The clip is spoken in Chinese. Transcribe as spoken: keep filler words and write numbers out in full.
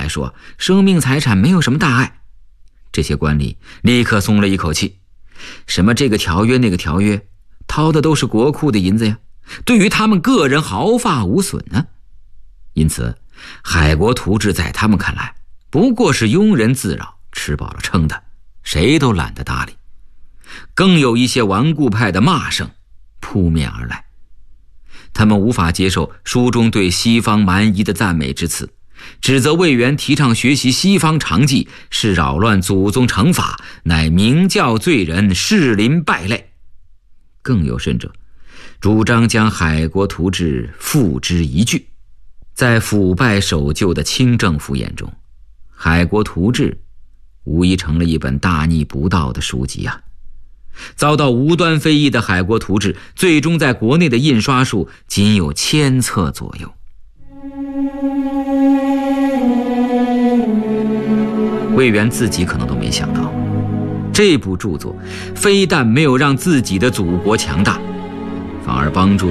来说，生命财产没有什么大碍。这些官吏立刻松了一口气，什么这个条约那个条约，掏的都是国库的银子呀，对于他们个人毫发无损呢。因此海国图治在他们看来不过是庸人自扰，吃饱了撑的，谁都懒得搭理。更有一些顽固派的骂声扑面而来，他们无法接受书中对西方蛮夷的赞美之词，指责魏源提倡学习西方常技是扰乱祖宗成法，乃明教罪人，士林败类。更有甚者，主张将海国图治付之一炬。在腐败守旧的清政府眼中，海国图治无疑成了一本大逆不道的书籍啊！遭到无端非议的海国图治，最终在国内的印刷数仅有千册左右。魏源自己可能都没想到，这部著作非但没有让自己的祖国强大，反而帮助